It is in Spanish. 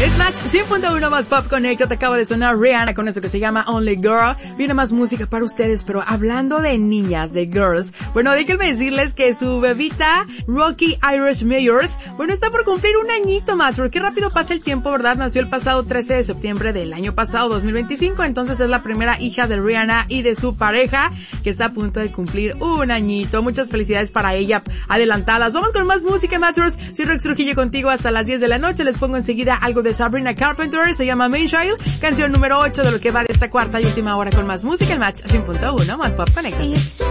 Es Match 100.1 más Pop Connect. Te acabo de sonar Rihanna con eso que se llama Only Girl. Viene más música para ustedes, pero hablando de niñas, de girls, bueno, déjenme decirles que su bebita Rocky Irish Mayors, bueno, está por cumplir un añito, Match. Qué rápido pasa el tiempo, ¿verdad? Nació el pasado 13 de septiembre del año pasado, 2025, entonces es la primera hija de Rihanna y de su pareja, que está a punto de cumplir un añito. Muchas felicidades para ella adelantadas. Vamos con más música, Matchers. Soy Rex Trujillo contigo hasta las 10 de la noche. Les pongo enseguida algo de Sabrina Carpenter, se llama Main Child, canción número 8 de lo que va de esta cuarta y última hora con más música en Match 100.1 más Pop Connect.